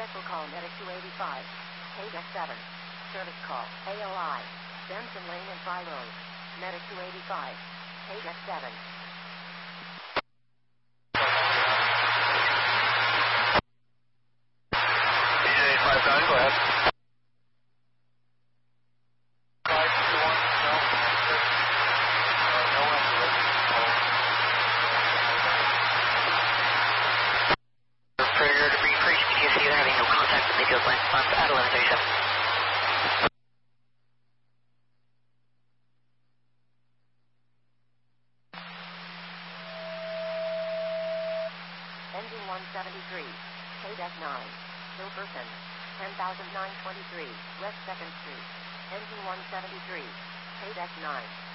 Special call Medic 285. KDEC 7. Service call. AOI. Benson Lane and Fry Road. Medic 285. KDEC 7. DJ 59, go ahead. 521, no. No ambulance. Further to brief for HPTC, they're having no contact with the field line. On at 1137. Engine 173. KDEC 9. Hilperson. 10,923 West 2nd Street. Engine 173. KDEC 9.